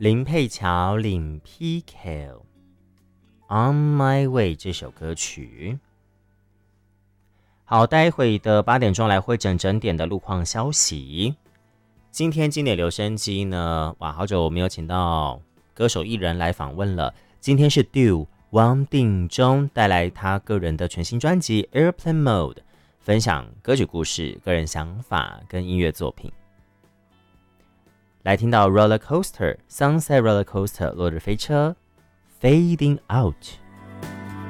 林佩乔领 PK On My Way 这首歌曲。好，待会的8点钟来会整点的路况消息。今天经典留声机呢，哇，好久没有请到歌手艺人来访问了。今天是 Do 王定中带来他个人的全新专辑 Airplane Mode， 分享歌曲故事、个人想法跟音乐作品。来听到 Roller Coaster Sunset Roller Coaster 落日飞车 Fading Out。